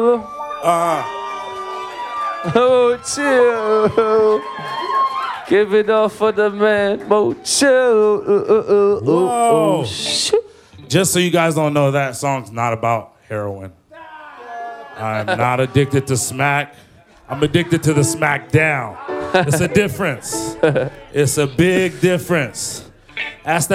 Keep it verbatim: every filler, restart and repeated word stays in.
Uh, Oh, chill. Give it up for the man. Mo, chill. Uh, uh, uh, Whoa. oh, oh, shit. just so you guys don't know, that song's not about heroin. I'm not addicted to smack. I'm addicted to the smack down. It's a difference. It's a big difference. Ask that